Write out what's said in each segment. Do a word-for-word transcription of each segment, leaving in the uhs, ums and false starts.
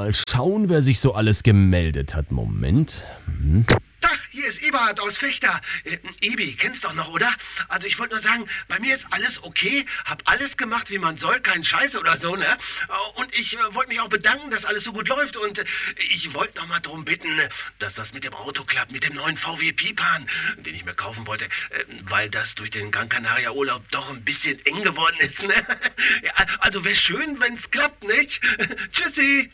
mal schauen, wer sich so alles gemeldet hat. Moment. Hm. Tag, hier ist Eberhard aus Fechter. Äh, Ebi, kennst doch noch, oder? Also ich wollte nur sagen, bei mir ist alles okay. Hab alles gemacht, wie man soll. Kein Scheiß oder so, ne? Und ich äh, wollte mich auch bedanken, dass alles so gut läuft. Und äh, ich wollte noch mal darum bitten, dass das mit dem Auto klappt, mit dem neuen V W Pipan, den ich mir kaufen wollte. Äh, weil das durch den Gran Canaria Urlaub doch ein bisschen eng geworden ist, ne? Ja, also wäre schön, wenn's klappt, nicht? Tschüssi!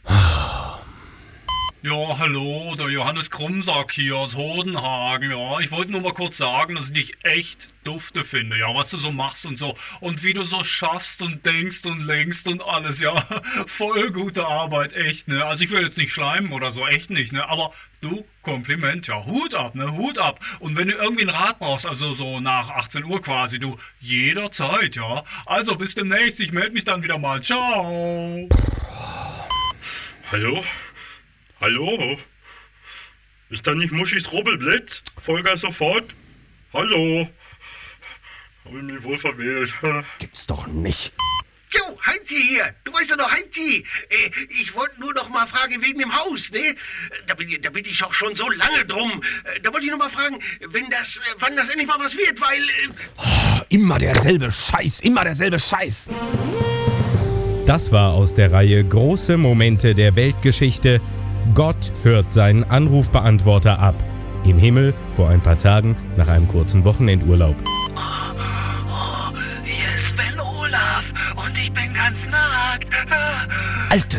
Ja, hallo, der Johannes Krummsack hier aus Hodenhagen, ja. Ich wollte nur mal kurz sagen, dass ich dich echt dufte finde, ja, was du so machst und so. Und wie du so schaffst und denkst und lenkst und alles, ja. Voll gute Arbeit, echt, ne. Also ich will jetzt nicht schleimen oder so, echt nicht, ne. Aber du, Kompliment, ja, Hut ab, ne, Hut ab. Und wenn du irgendwie einen Rat brauchst, also so nach achtzehn Uhr quasi, du, jederzeit, ja. Also bis demnächst, ich melde mich dann wieder mal. Ciao. Hallo? Hallo? Ist da nicht Muschis Rubbelblitz? Vollgas sofort? Hallo? Hab ich mich wohl verwählt. Gibt's doch nicht. Jo, Heinzi hier. Du weißt doch noch, Heinzi. Äh, ich wollte nur noch mal fragen wegen dem Haus, ne? Da bin, da bin ich auch schon so lange drum. Äh, da wollte ich noch mal fragen, wenn das, äh, wann das endlich mal was wird, weil... Äh Oh, immer derselbe Scheiß, immer derselbe Scheiß. Das war aus der Reihe Große Momente der Weltgeschichte. Gott hört seinen Anrufbeantworter ab. Im Himmel vor ein paar Tagen nach einem kurzen Wochenendurlaub. Oh, oh, hier ist Sven Olaf und ich bin ganz nackt. Alte